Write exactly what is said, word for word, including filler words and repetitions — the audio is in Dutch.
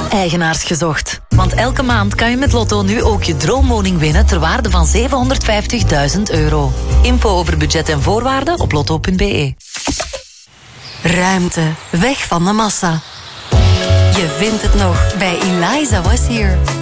eigenaars gezocht. Want elke maand kan je met Lotto nu ook je droomwoning winnen ter waarde van zevenhonderdvijftigduizend euro. Info over budget en voorwaarden op lotto punt be. Ruimte, weg van de massa. Je vindt het nog bij Eliza Was Here.